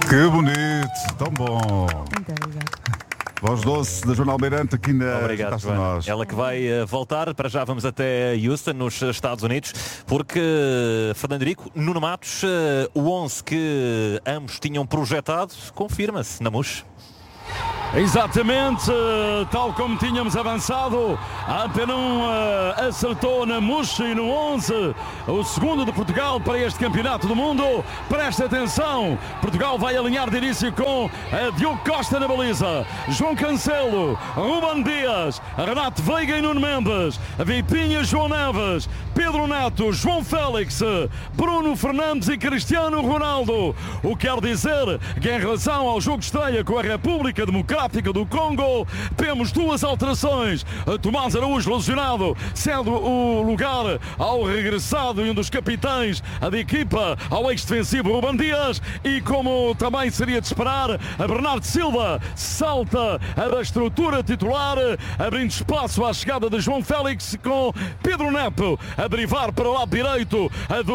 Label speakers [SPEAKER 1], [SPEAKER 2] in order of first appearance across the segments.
[SPEAKER 1] Que bonito, tão bom.
[SPEAKER 2] Muito obrigado.
[SPEAKER 1] Voz doce da Joana Almeirante aqui na
[SPEAKER 3] Obrigado, Joana. Ela que vai voltar, para já vamos até Houston, nos Estados Unidos, porque Fernando Henrique, Nuno Matos, o 11 que ambos tinham projetado, confirma-se na MUS.
[SPEAKER 4] Exatamente, tal como tínhamos avançado, a Penum acertou na MUS e no 11, o segundo de Portugal para este campeonato do mundo. Presta atenção, Portugal vai alinhar de início com Diogo Costa na baliza, João Cancelo, Ruben Dias, Renato Veiga e Nuno Mendes, Vipinha, João Neves, Pedro Neto, João Félix, Bruno Fernandes e Cristiano Ronaldo. O que quer dizer que em relação ao jogo de estreia com a República Democrática do Congo, temos duas alterações. Tomás Araújo, lesionado, cede o lugar ao regressado e um dos capitães da equipa, ao ex-defensivo Ruben Dias, e como também seria de esperar, a Bernardo Silva salta da estrutura titular, abrindo espaço à chegada de João Félix, com Pedro Neto a derivar para o lado direito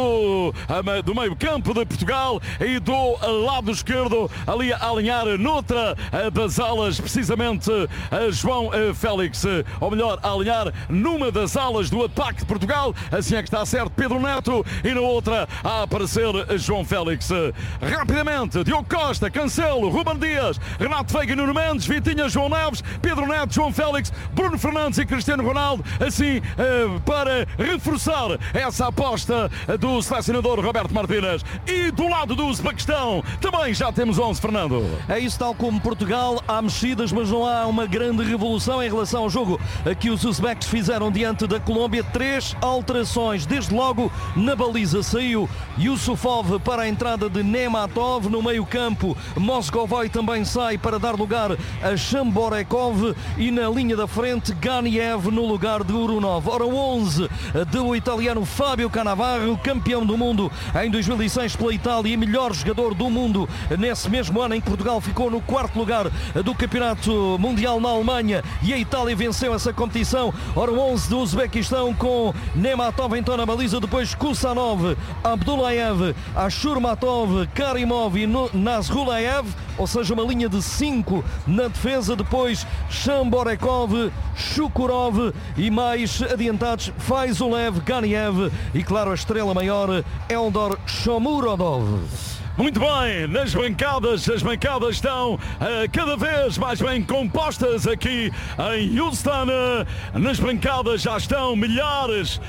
[SPEAKER 4] do meio campo de Portugal, e do lado esquerdo ali a alinhar noutra das alas, precisamente João Félix, ou melhor, a alinhar numa das alas do ataque de Portugal, assim é que está certo, Pedro Neto, e na outra a aparecer João Félix. Rapidamente, Diogo Costa, Cancelo, Ruben Dias, Renato Veiga, Nuno Mendes, Vitinha, João Neves, Pedro Neto, João Félix, Bruno Fernandes e Cristiano Ronaldo, assim para reforçar essa aposta do selecionador Roberto Martínez. E do lado do Uzbequistão também já temos 11, Fernando.
[SPEAKER 5] É isso, tal como Portugal, há mexidas, mas não há uma grande revolução em relação ao jogo que os uzbeques fizeram diante da Colômbia. 3 alterações, desde logo na baliza saiu Yusufov para a entrada de Nematov, no meio campo Moscovoi também sai para dar lugar a Shamborekov, e na linha da frente Ganiev no lugar de Urunov. Ora, 11 do italiano Fábio Cannavaro, campeão do mundo em 2006 pela Itália e melhor jogador do mundo nesse mesmo ano em que Portugal ficou no 4º lugar do Campeonato Mundial na Alemanha e a Itália venceu essa competição. Ora, 11 do Uzbequistão com Nematov então na baliza, depois Kusanov, Abdullayev, Ashurmatov, Karimov e Nazrulayev, ou seja, uma linha de 5 na defesa, depois Shamborekov, Shukurov e mais adiantados Faizulev, Ganiev e claro a estrela maior Eldor Shomurodov.
[SPEAKER 4] Muito bem, nas bancadas, as bancadas estão cada vez mais bem compostas aqui em Houston. Nas bancadas já estão milhares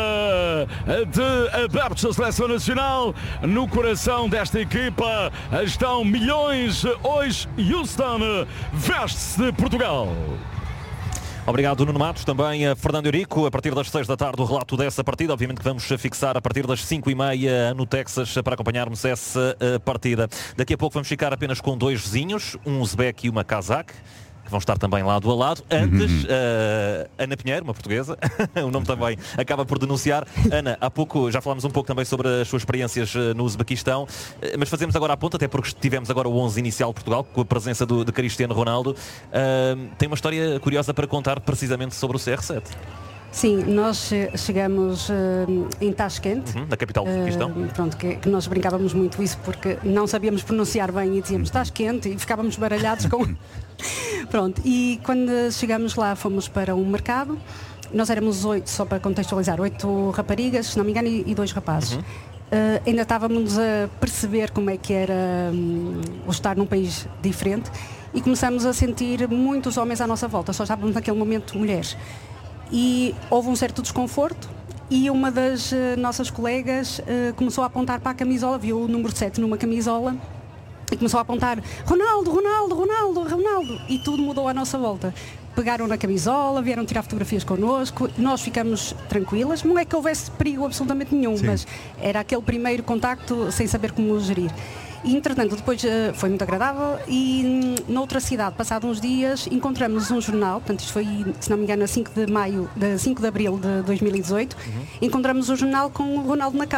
[SPEAKER 4] de adeptos da Seleção Nacional. No coração desta equipa estão milhões. Hoje Houston veste-se de Portugal.
[SPEAKER 3] Obrigado, Nuno Matos. Também a Fernando Eurico. A partir das 6 da tarde o relato dessa partida. Obviamente que vamos fixar a partir das 5h30 no Texas para acompanharmos essa partida. Daqui a pouco vamos ficar apenas com 2 vizinhos, um uzbeque e uma cazaque, que vão estar também lado a lado. Antes, Ana Pinheiro, uma portuguesa, o nome também acaba por denunciar. Ana, há pouco já falámos um pouco também sobre as suas experiências no Uzbequistão, mas fazemos agora a ponta, até porque tivemos agora o 11 inicial de Portugal, com a presença de Cristiano Ronaldo. Tem uma história curiosa para contar precisamente sobre o CR7.
[SPEAKER 2] Sim, nós chegamos em Tashkent,
[SPEAKER 3] na capital do Uzbequistão.
[SPEAKER 2] Pronto, que nós brincávamos muito isso porque não sabíamos pronunciar bem e dizíamos Tashkent e ficávamos baralhados com... Pronto, e quando chegamos lá fomos para um mercado. Nós éramos 8, só para contextualizar, 8 raparigas, se não me engano, e 2 rapazes. Ainda estávamos a perceber como é que era o estar num país diferente e começamos a sentir muitos homens à nossa volta, só estávamos naquele momento mulheres. E houve um certo desconforto e uma das nossas colegas começou a apontar para a camisola, viu o número 7 numa camisola e começou a apontar Ronaldo, Ronaldo, Ronaldo, Ronaldo, e tudo mudou à nossa volta. Pegaram na camisola, vieram tirar fotografias connosco, nós ficamos tranquilas, não é que houvesse perigo absolutamente nenhum, sim, mas era aquele primeiro contacto sem saber como gerir. E, entretanto, depois foi muito agradável e noutra cidade, passados uns dias, encontramos um jornal, portanto isto foi, se não me engano, a 5 de abril de 2018, encontramos um jornal com o Ronaldo na capa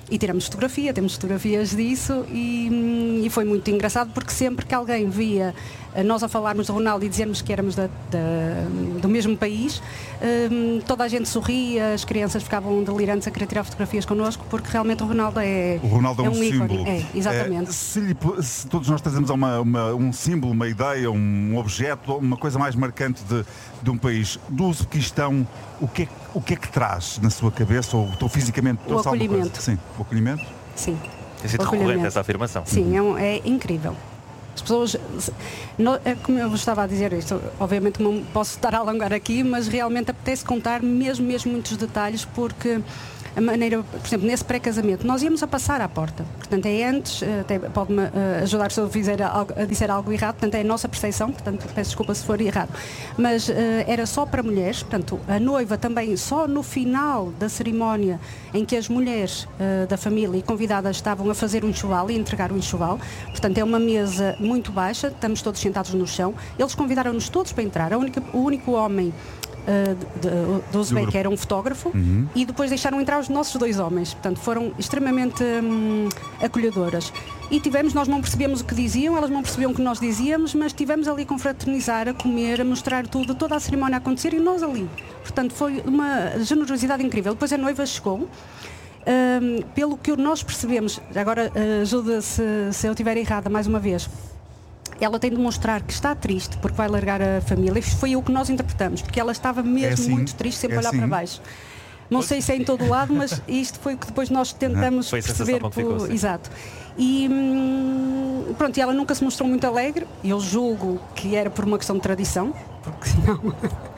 [SPEAKER 2] e tiramos temos fotografias disso e foi muito engraçado porque sempre que alguém via nós a falarmos do Ronaldo e dizermos que éramos do mesmo país, toda a gente sorria, as crianças ficavam delirantes a querer tirar fotografias connosco porque realmente o Ronaldo é
[SPEAKER 1] um
[SPEAKER 2] ícone.
[SPEAKER 1] símbolo.
[SPEAKER 2] Exatamente.
[SPEAKER 1] Se todos nós trazemos um símbolo, uma ideia, um objeto, uma coisa mais marcante de um país, do Uzbequistão, o que é que traz na sua cabeça ou fisicamente?
[SPEAKER 2] O acolhimento.
[SPEAKER 1] Sim, o acolhimento?
[SPEAKER 2] Sim.
[SPEAKER 3] Tem sido recorrente essa afirmação.
[SPEAKER 2] Sim, é incrível. As pessoas, como eu vos estava a dizer isto, obviamente não posso estar a alongar aqui, mas realmente apetece contar mesmo muitos detalhes porque a maneira, por exemplo, nesse pré-casamento, nós íamos a passar à porta. Portanto, é antes, até pode-me ajudar se eu disser algo errado, portanto, é a nossa percepção, portanto, peço desculpa se for errado. Mas era só para mulheres, portanto, a noiva também, só no final da cerimónia em que as mulheres da família e convidadas estavam a fazer o enxoval e entregar o enxoval, portanto, é uma mesa muito baixa, estamos todos sentados no chão, eles convidaram-nos todos para entrar, o único homem do Uzbek era um fotógrafo e depois deixaram entrar os nossos 2 homens, portanto foram extremamente acolhedoras e nós não percebemos o que diziam, elas não percebiam o que nós dizíamos, mas estivemos ali a confraternizar, a comer, a mostrar tudo, toda a cerimónia a acontecer e nós ali, portanto foi uma generosidade incrível. Depois a noiva chegou. Pelo que nós percebemos, agora ajuda se eu estiver errada mais uma vez, ela tem de mostrar que está triste porque vai largar a família. Foi o que nós interpretamos, porque ela estava mesmo muito triste, sempre a olhar para baixo. Não sei se é em todo o lado, mas isto foi o que depois nós tentamos perceber. Exato. E pronto, e ela nunca se mostrou muito alegre. Eu julgo que era por uma questão de tradição, porque senão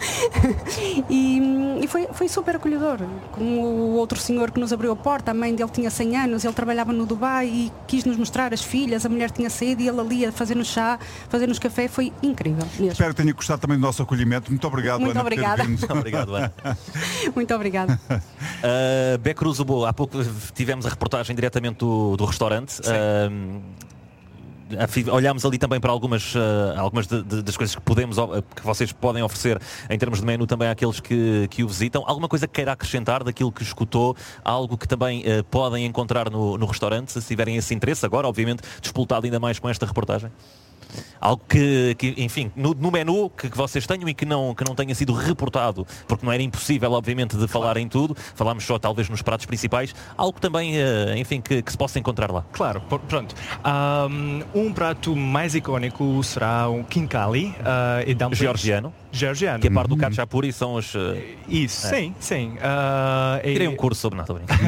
[SPEAKER 2] e foi super acolhedor. Como o outro senhor que nos abriu a porta, a mãe dele tinha 100 anos, ele trabalhava no Dubai e quis nos mostrar as filhas, a mulher tinha saído e ele ali a fazer-nos chá, fazer-nos café, foi incrível mesmo.
[SPEAKER 1] Espero que tenha gostado também do nosso acolhimento. Muito obrigado,
[SPEAKER 2] Ana.
[SPEAKER 1] Muito
[SPEAKER 2] obrigada.
[SPEAKER 3] Obrigado, Ana.
[SPEAKER 2] Muito obrigada.
[SPEAKER 3] Beco Uzubo, há pouco tivemos a reportagem diretamente do restaurante. Olhámos ali também para algumas das coisas que vocês podem oferecer em termos de menu também àqueles que o visitam. Alguma coisa que queira acrescentar daquilo que escutou? Algo que também podem encontrar no restaurante, se tiverem esse interesse agora, obviamente, despoltado ainda mais com esta reportagem? Algo que enfim, no menu que vocês tenham e que não tenha sido reportado, porque não era impossível, obviamente, de falar em tudo. Falámos só, talvez, nos pratos principais. Algo também, enfim, que se possa encontrar lá.
[SPEAKER 6] Claro, pronto. Um prato mais icónico será o khinkali.
[SPEAKER 3] Georgiano.
[SPEAKER 6] Que
[SPEAKER 3] é parte do khachapuri, são os...
[SPEAKER 6] Isso, sim.
[SPEAKER 3] Tirei um curso sobre... Não, estou brincando.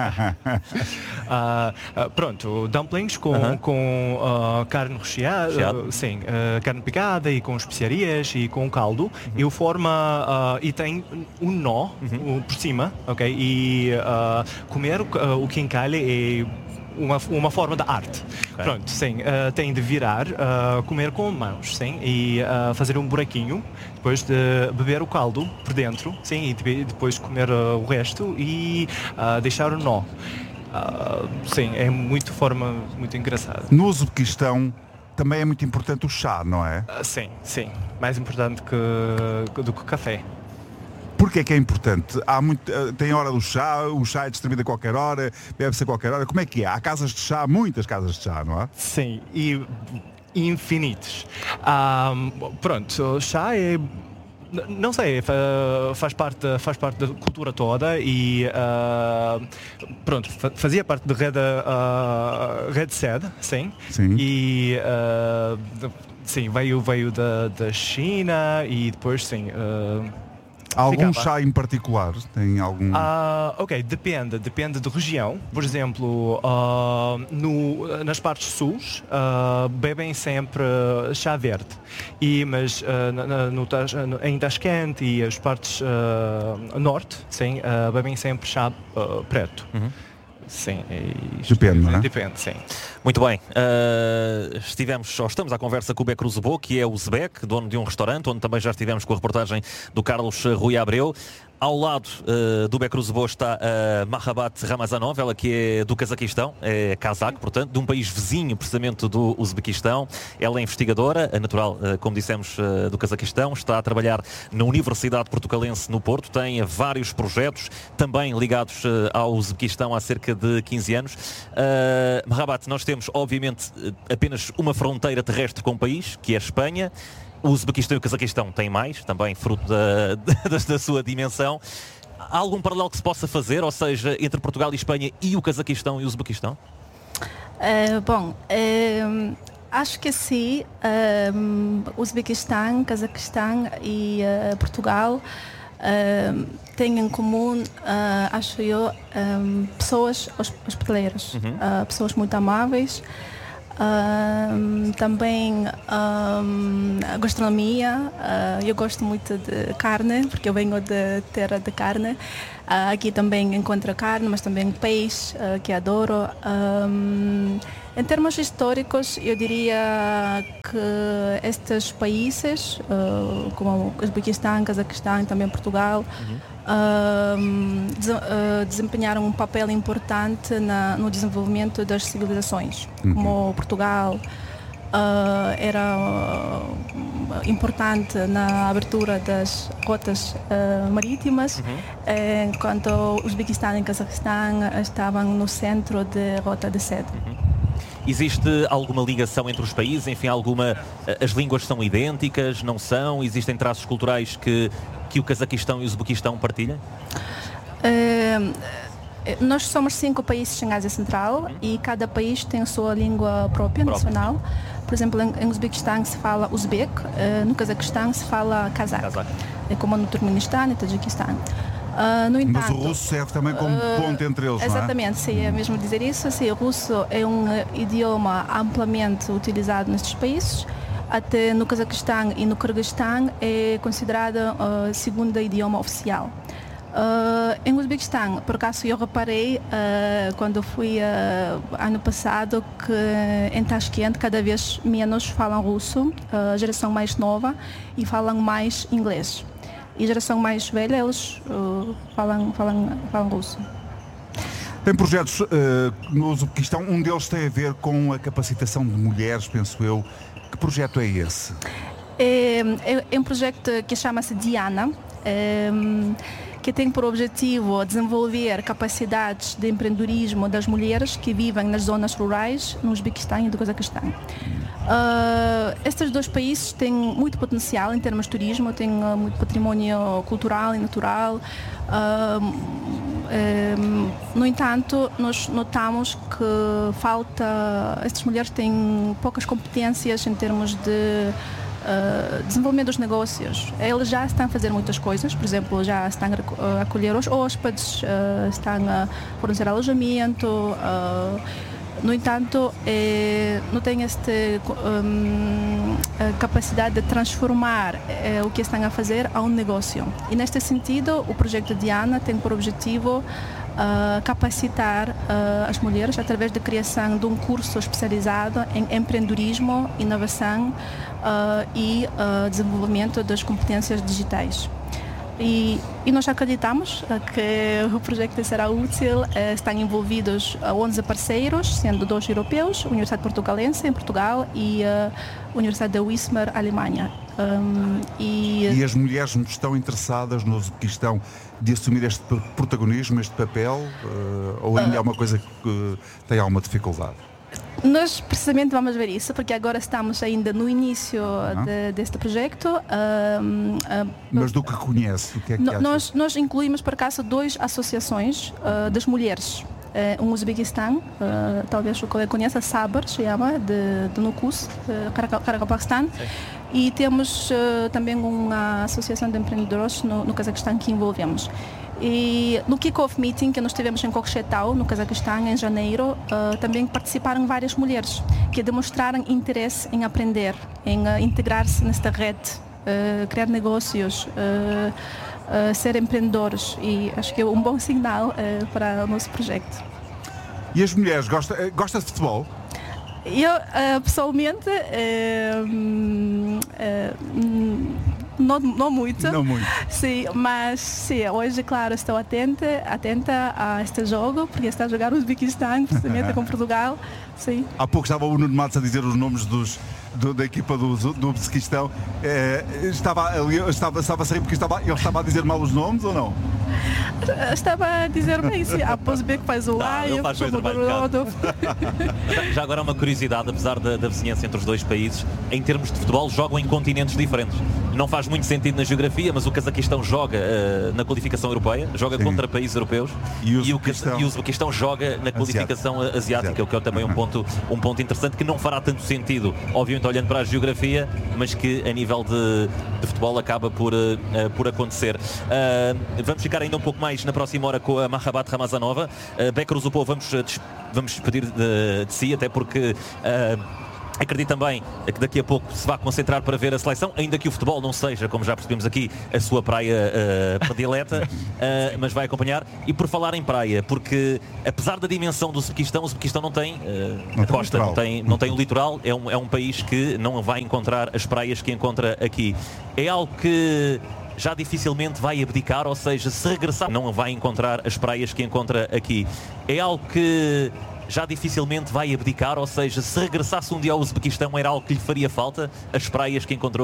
[SPEAKER 6] Pronto, dumplings com carne recheada, sim, carne picada e com especiarias e com caldo, e tem um nó por cima, ok? E comer o khinkali é uma forma da arte. Okay. Pronto, sim, tem de virar, comer com mãos, sim, e fazer um buraquinho, depois de beber o caldo por dentro, sim, e depois comer o resto e deixar o nó. Sim, é muito engraçada.
[SPEAKER 1] No Uzbequistão também é muito importante o chá, não é?
[SPEAKER 6] Sim, mais importante do que o café.
[SPEAKER 1] Porquê é que é importante? Tem hora do chá, o chá é distribuído a qualquer hora, bebe-se a qualquer hora. Como é que é? Há casas de chá, muitas casas de chá, não é?
[SPEAKER 6] Sim, e infinitos. Pronto, o chá é... Não sei, faz parte da cultura toda e pronto, fazia parte da Red Sed, sim. E sim, veio da China e depois sim.
[SPEAKER 1] Há algum chá em particular? Tem algum?
[SPEAKER 6] Ok, depende da região. Por exemplo, nas partes sus bebem sempre chá verde. Mas em Tashkent e as partes norte, sim, bebem sempre chá preto. Sim,
[SPEAKER 1] depende, não é?
[SPEAKER 6] Depende, sim.
[SPEAKER 3] Muito bem, estamos à conversa com o Beco Uzubo, que é uzbek, dono de um restaurante, onde também já estivemos com a reportagem do Carlos Rui Abreu. Ao lado do Bekruzebo está a Mahabat Ramazanov, ela que é do Cazaquistão, é cazaque, portanto, de um país vizinho, precisamente do Uzbequistão. Ela é investigadora, natural, como dissemos, do Cazaquistão, está a trabalhar na Universidade Portugalense no Porto, tem vários projetos, também ligados ao Uzbequistão há cerca de 15 anos. Mahabat, nós temos, obviamente, apenas uma fronteira terrestre com o país, que é a Espanha. O Uzbequistão e o Cazaquistão têm mais, também fruto da sua dimensão. Há algum paralelo que se possa fazer, ou seja, entre Portugal e Espanha e o Cazaquistão e o Uzbequistão?
[SPEAKER 7] Acho que sim. Uzbequistão, Cazaquistão e Portugal têm em comum, acho eu, pessoas hospitaleiras, pessoas muito amáveis. Também a gastronomia, eu gosto muito de carne, porque eu venho de terra de carne. Aqui também encontro carne, mas também peixe, que adoro. Em termos históricos, eu diria que estes países, como o Uzbequistão, Cazaquistão e também Portugal, desempenharam um papel importante no desenvolvimento das civilizações. Como Portugal era importante na abertura das rotas marítimas, enquanto o Uzbequistão e o Cazaquistão estavam no centro da rota de seda.
[SPEAKER 3] Existe alguma ligação entre os países? Enfim, as línguas são idênticas, não são? Existem traços culturais que o Cazaquistão e o Uzbequistão partilham?
[SPEAKER 7] Nós somos 5 países em Ásia Central e cada país tem a sua língua própria, nacional. Por exemplo, em Uzbequistão se fala uzbek, no Cazaquistão se fala kazakh, como no Turkmenistão e Tajiquistão. No entanto,
[SPEAKER 1] mas o russo serve também como ponte entre eles,
[SPEAKER 7] exatamente,
[SPEAKER 1] não é?
[SPEAKER 7] Sim, é mesmo dizer isso. Sim, o russo é um idioma amplamente utilizado nestes países. Até no Cazaquistão e no Quirguistão é considerado o segundo idioma oficial. Em Uzbequistão, por acaso eu reparei quando fui ano passado que em Tashkent cada vez menos falam russo, a geração mais nova, e falam mais inglês. E a geração mais velha, eles falam russo.
[SPEAKER 1] Tem projetos no Uzbequistão, um deles tem a ver com a capacitação de mulheres, penso eu. Que projeto é esse?
[SPEAKER 7] É um projeto que chama-se Diana, que tem por objetivo desenvolver capacidades de empreendedorismo das mulheres que vivem nas zonas rurais no Uzbequistão e no Cazaquistão. Estes dois países têm muito potencial em termos de turismo, têm muito património cultural e natural. No entanto, nós notamos que estas mulheres têm poucas competências em termos de desenvolvimento dos negócios. Eles já estão a fazer muitas coisas, por exemplo, já estão a acolher os hóspedes, estão a fornecer alojamento. No entanto, não têm esta capacidade de transformar o que estão a fazer a um negócio. E neste sentido, o projeto Diana tem por objetivo capacitar as mulheres através da criação de um curso especializado em empreendedorismo, inovação e desenvolvimento das competências digitais. E nós acreditamos que o projeto será útil. Estão envolvidos 11 parceiros, sendo 2 europeus, a Universidade Portugalense em Portugal e a Universidade de Wismar, Alemanha.
[SPEAKER 1] E as mulheres estão interessadas no Uzbequistão de assumir este protagonismo, este papel, ou ainda é uma coisa que tem alguma dificuldade?
[SPEAKER 7] Nós precisamente vamos ver isso, porque agora estamos ainda no início deste projeto.
[SPEAKER 1] Mas do que conhece, o que é que acha?
[SPEAKER 7] Nós incluímos, por acaso, 2 associações das mulheres. Um Uzbequistão, talvez o colega conheça, Sabar, se chama, de Nukus, Karakalpakstan. E temos também uma associação de empreendedores no Cazaquistão que envolvemos. E no kick-off meeting que nós tivemos em Kokshetau, no Cazaquistão, em janeiro, também participaram várias mulheres que demonstraram interesse em aprender, em integrar-se nesta rede, criar negócios, ser empreendedores, e acho que é um bom sinal para o nosso projeto.
[SPEAKER 1] E as mulheres, gosta de futebol?
[SPEAKER 7] Eu, pessoalmente, não muito.
[SPEAKER 1] Não muito.
[SPEAKER 7] Sim, mas sim, hoje, claro, estou atenta a este jogo, porque está a jogar o Uzbequistão, precisamente com Portugal. Sim.
[SPEAKER 1] Há pouco estava o Nuno Matos a dizer os nomes da equipa do Uzbequistão. Estava a sair porque ele estava a dizer mal os nomes ou não?
[SPEAKER 7] Estava a dizer bem, sim. A Uzbek faz o A e eu
[SPEAKER 3] faz bem o trabalho de casa. Já agora uma curiosidade, apesar da vizinhança entre os dois países, em termos de futebol jogam em continentes diferentes. Não faz muito sentido na geografia, mas o Cazaquistão joga na qualificação europeia, joga contra países europeus e o Uzbequistão joga na qualificação asiática, o que é também um ponto interessante que não fará tanto sentido, obviamente olhando para a geografia, mas que a nível de futebol acaba por acontecer. Vamos ficar ainda um pouco mais na próxima hora com a Mahabat Ramazanova. Becker Zupov, vamos despedir de si, até porque acredito também que daqui a pouco se vai concentrar para ver a seleção, ainda que o futebol não seja, como já percebemos aqui, a sua praia predileta, mas vai acompanhar. E por falar em praia, porque apesar da dimensão do Uzbequistão, o Uzbequistão não tem costa, não tem o litoral, é um país que não vai encontrar as praias que encontra aqui. É algo que já dificilmente vai abdicar, ou seja, se regressar, não vai encontrar as praias que encontra aqui. É algo que já dificilmente vai abdicar, ou seja, se regressasse um dia ao Uzbequistão era algo que lhe faria falta, as praias que encontrou